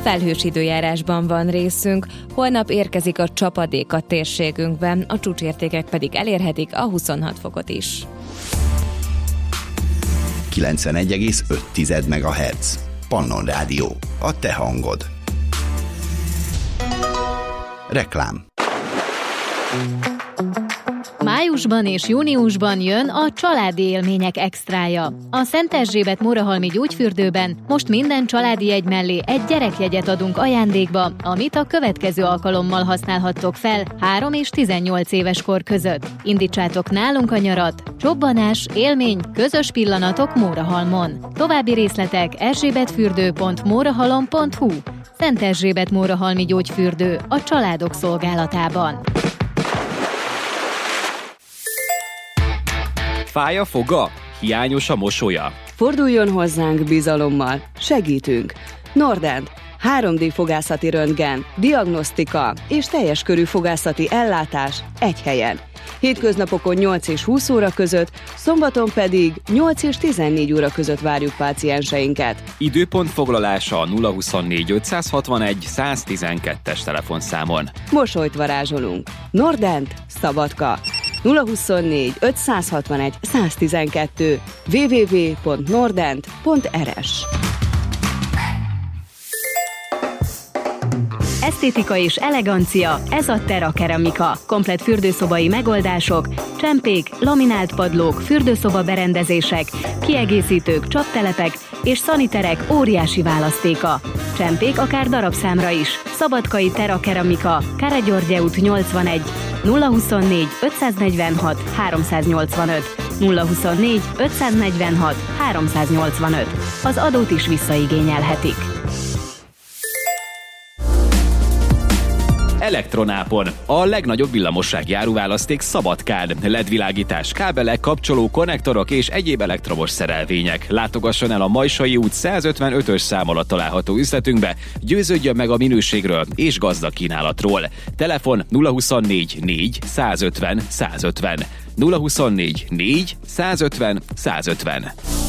Felhős időjárásban van részünk, holnap érkezik a csapadék a térségünkben, a csúcsértékek pedig elérhetik a 26 fokot is. 91,5 MHz. Pannon Rádió. A te hangod. Reklám. Májusban és júniusban jön a családi élmények extrája. A Szent Erzsébet-Mórahalmi gyógyfürdőben most minden családi jegy mellé egy gyerekjegyet adunk ajándékba, amit a következő alkalommal használhattok fel 3 és 18 éves kor között. Indítsátok nálunk a nyarat. Csobbanás, élmény, közös pillanatok Mórahalmon. További részletek erzsébetfürdő.mórahalom.hu. Szent Erzsébet-Mórahalmi gyógyfürdő a családok szolgálatában. Fáj a foga? Hiányos a mosolya? Forduljon hozzánk bizalommal, segítünk. Nordent, 3D fogászati röntgen, diagnosztika és teljes körű fogászati ellátás egy helyen. Hétköznapokon 8 és 20 óra között, szombaton pedig 8 és 14 óra között várjuk pácienseinket. Időpontfoglalása a 024 561 112-es telefonszámon. Mosolyt varázsolunk. Nordent, Szabadka. 024 561 112 www.nordent.rs. Esztétika és elegancia, ez a Terra Keramika. Komplett fürdőszobai megoldások, csempék, laminált padlók, fürdőszoba berendezések, kiegészítők, csaptelepek és szaniterek óriási választéka. Csempék akár darabszámra is. Szabadkai Terra Keramika, Káragyorgye út 81, 024 546 385, 024 546 385. Az adót is visszaigényelhetik. Elektronápon. A legnagyobb villamossági áruválaszték Szabadkán. LED-világítás, kábelek, kapcsoló, konnektorok és egyéb elektromos szerelvények. Látogasson el a Majsai út 155-ös szám alatt található üzletünkbe, győződjön meg a minőségről és gazdag kínálatról. Telefon 024 4 150 150. 024 4 150 150.